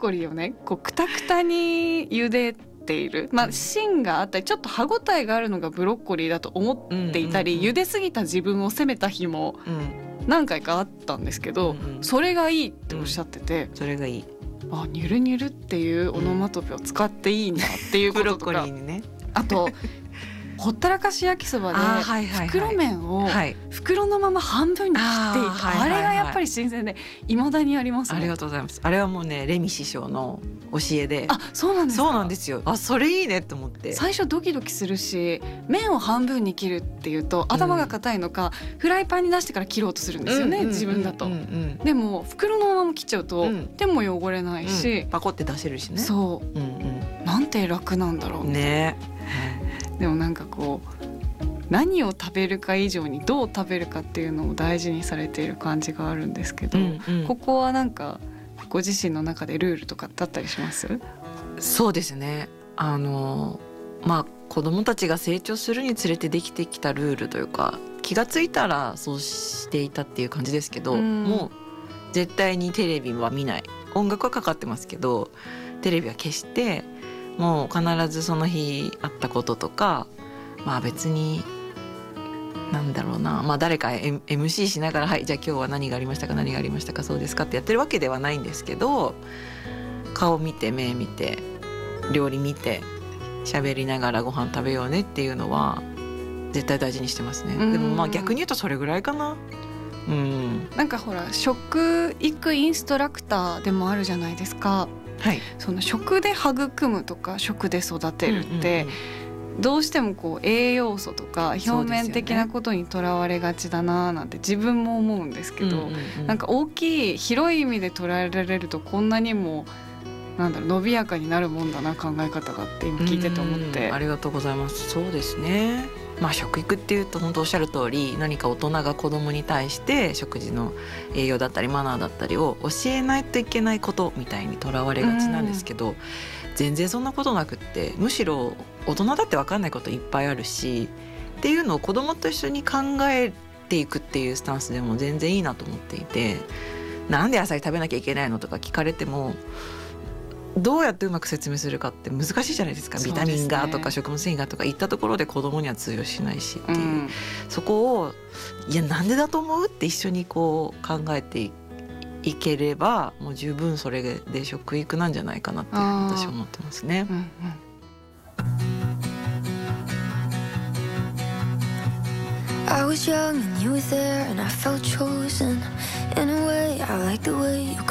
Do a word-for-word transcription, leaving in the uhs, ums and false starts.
コリーをねこうクタクタに茹でている、まあ、芯があったりちょっと歯ごたえがあるのがブロッコリーだと思っていたり、うんうんうん、茹ですぎた自分を責めた日も何回かあったんですけど、うんうん、それがいいっておっしゃってて、 うん、それがいい、 あ、ニュルニュルっていうオノマトペを使っていいんだっていうこととか、 ブロッコリーにね、 あとほったらかし焼きそばで袋麺を袋のまま半分に切っていた、あれがやっぱり新鮮で未だにありますね。 ありがとうございます。あれはもうねレミ師匠の教えで。 あ、そうなんですか。 そうなんですよ。あ、それいいねと思って、 最初ドキドキするし、麺を半分に切るっていうと頭が硬いのか、うん、フライパンに出してから切ろうとするんですよね、うんうん、自分だと、うんうん、でも袋のまま切っちゃうと、うん、手も汚れないし、 うん、パコって出せるしね。 そう、うんうん、なんて楽なんだろうね。でもなんかこう何を食べるか以上にどう食べるかっていうのを大事にされている感じがあるんですけど、うんうん、ここはなんかご自身の中でルールとかだったりします？ そうですね、あのまあ子どもたちが成長するにつれてできてきたルールというか、気がついたらそうしていたっていう感じですけど、うん、もう絶対にテレビは見ない、音楽はかかってますけどテレビは消して、もう必ずその日あったこととか、まあ別になんだろうな、まあ誰か エムシー しながら、はいじゃあ今日は何がありましたか何がありましたかそうですかってやってるわけではないんですけど、顔見て目見て料理見て喋りながらご飯食べようねっていうのは絶対大事にしてますね。でもまあ逆に言うとそれぐらいかな。うん、なんかほら食育インストラクターでもあるじゃないですか、はい、その食で育むとか食で育てるって、うんうんうん、どうしてもこう栄養素とか表面的なことにとらわれがちだななんて自分も思うんですけど、うんうんうん、なんか大きい広い意味で捉えられるとこんなにもなんだろう伸びやかになるもんだな考え方がって今聞いてて思って。 ありがとうございます。そうですね、まあ、食育っていうと本当おっしゃる通り、何か大人が子供に対して食事の栄養だったりマナーだったりを教えないといけないことみたいにとらわれがちなんですけど、全然そんなことなくって、むしろ大人だって分かんないこといっぱいあるしっていうのを子供と一緒に考えていくっていうスタンスでも全然いいなと思っていて、なんで野菜食べなきゃいけないのとか聞かれてもどうやってうまく説明するかって難しいじゃないですか。ビタミンがとか食物繊維がとか言ったところで子供には通用しないしっていう、うん、そこをいやなんでだと思うって一緒にこう考えていければもう十分それで食育なんじゃないかなって私は思ってますね。うんうん、 I was young and you were there and I felt chosen. In a way I like the way you